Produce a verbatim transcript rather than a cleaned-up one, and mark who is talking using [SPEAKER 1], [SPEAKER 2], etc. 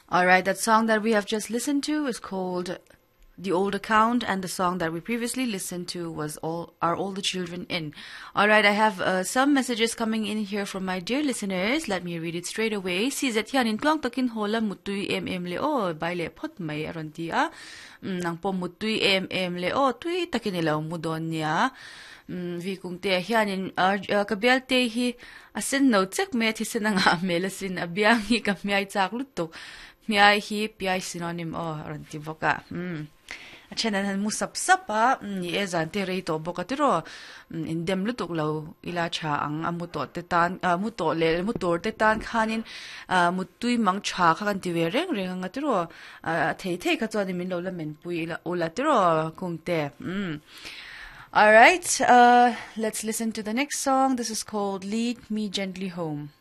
[SPEAKER 1] All right, that song that we have just listened to is called The Old Account, and the song that we previously listened to was all Are All the Children In? All right, I have uh, some messages coming in here from my dear listeners. Let me read it straight away. Si zet hian in tlong takin hola mutui em em le o bai le phot mai aron ti a nang po mutui em em le o tui takin ilaw mudon niya. Vi kung te hian in kabial te hi asin no tsek me ti sinanga melasin abiang hi kamyai chak lutuk. Miyai hi piyai synonym o aron ti boka. Hmm. Achena musap sapa ni ezan te rei to boka tiro indem lutuk lo ila cha ang amuto tetan amuto le mutor tetan khanin mutui mang cha kha kan ti we reng reng ang tiro thei thei kha choni min lo la men pui ila ola tiro kungte. Mm. All right, uh, let's listen to the next song. This is called Lead Me Gently Home.